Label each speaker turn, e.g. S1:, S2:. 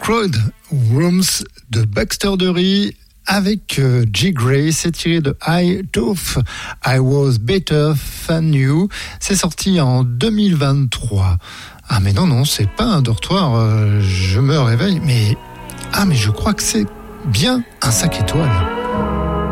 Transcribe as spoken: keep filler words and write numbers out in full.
S1: Crowd Rooms de Baxter Dury avec euh, J. Gray. C'est tiré de I Thought I Was Better Than You. C'est sorti en deux mille vingt-trois. Ah mais non, non, c'est pas un dortoir. Euh, je me réveille, mais... Ah mais je crois que c'est bien un cinq étoiles.